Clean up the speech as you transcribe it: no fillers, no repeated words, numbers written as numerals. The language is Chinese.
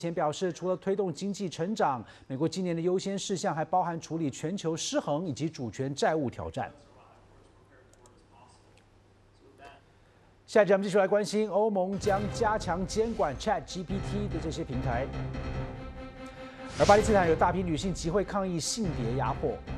前表示，除了推动经济成长，美国今年的优先事项还包含处理全球失衡以及主权债务挑战。下一节我们继续来关心，欧盟将加强监管 ChatGPT 的这些平台。而巴基斯坦有大批女性集会抗议性别压迫。